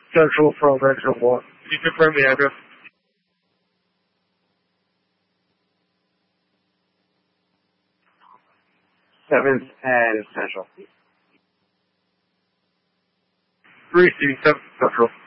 Central from Exit 1. Can you confirm the address? 7th and Central. 3C, 7th Central.